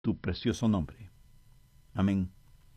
tu precioso nombre. Amén.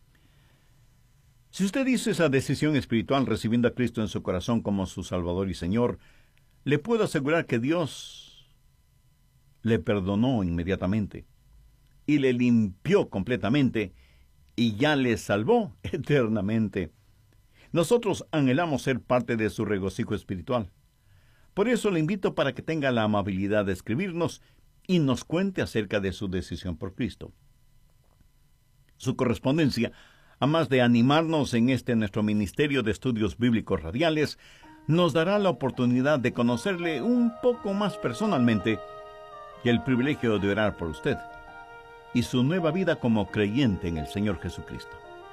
Si usted hizo esa decisión espiritual recibiendo a Cristo en su corazón como su Salvador y Señor, le puedo asegurar que Dios le perdonó inmediatamente y le limpió completamente y ya le salvó eternamente. Nosotros anhelamos ser parte de su regocijo espiritual. Por eso le invito para que tenga la amabilidad de escribirnos y nos cuente acerca de su decisión por Cristo. Su correspondencia, a más de animarnos en nuestro Ministerio de Estudios Bíblicos Radiales, nos dará la oportunidad de conocerle un poco más personalmente y el privilegio de orar por usted y su nueva vida como creyente en el Señor Jesucristo.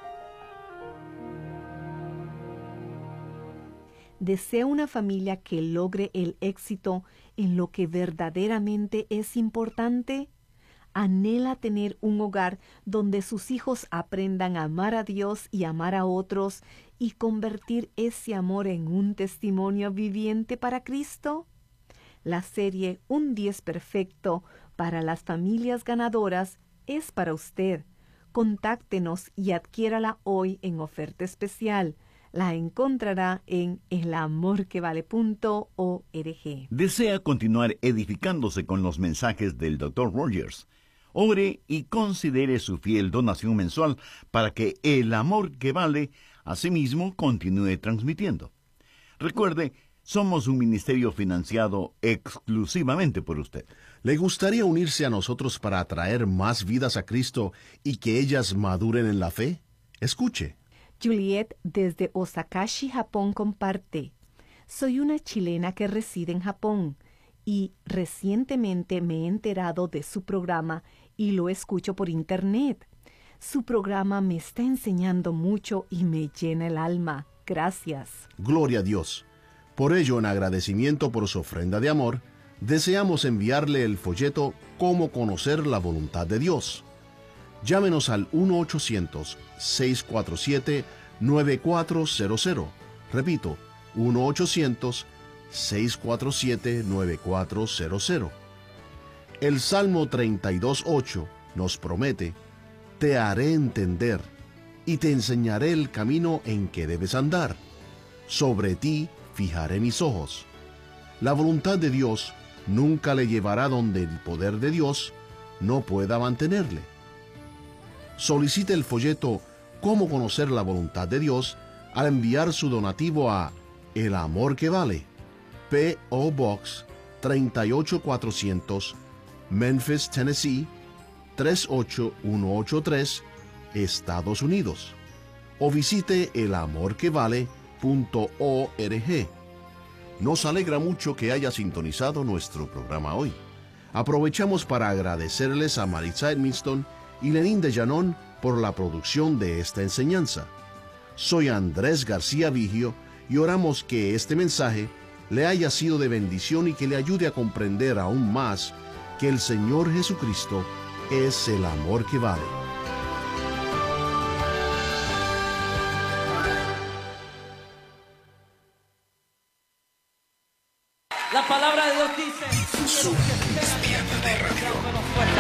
¿Desea una familia que logre el éxito en lo que verdaderamente es importante? ¿Anhela tener un hogar donde sus hijos aprendan a amar a Dios y amar a otros y convertir ese amor en un testimonio viviente para Cristo? La serie Un 10 Perfecto para las familias ganadoras es para usted. Contáctenos y adquiérala hoy en oferta especial. La encontrará en elamorquevale.org. ¿Desea continuar edificándose con los mensajes del Dr. Rogers? Ore y considere su fiel donación mensual para que El Amor que Vale asimismo continúe transmitiendo. Recuerde, somos un ministerio financiado exclusivamente por usted. ¿Le gustaría unirse a nosotros para atraer más vidas a Cristo y que ellas maduren en la fe? Escuche. Juliet desde Osakashi, Japón, comparte: soy una chilena que reside en Japón y recientemente me he enterado de su programa y lo escucho por internet. Su programa me está enseñando mucho y me llena el alma. Gracias. Gloria a Dios. Por ello, en agradecimiento por su ofrenda de amor, deseamos enviarle el folleto Cómo conocer la voluntad de Dios. Llámenos al 1-800-647-9400. Repito, 1-800-647-9400. El Salmo 32:8 nos promete: te haré entender y te enseñaré el camino en que debes andar. Sobre ti fijaré mis ojos. La voluntad de Dios nunca le llevará donde el poder de Dios no pueda mantenerle. Solicite el folleto Cómo conocer la voluntad de Dios al enviar su donativo a El Amor que Vale, P.O. Box 38400, Memphis, Tennessee 38183, Estados Unidos. O visite elamorquevale.org. Nos alegra mucho que haya sintonizado nuestro programa hoy. Aprovechamos para agradecerles a Maritza Edmiston y Lenín de Llanón por la producción de esta enseñanza. Soy Andrés García Vigio y oramos que este mensaje le haya sido de bendición y que le ayude a comprender aún más que el Señor Jesucristo es el amor que vale. La palabra de Dios dice: difusora cristiana de radio.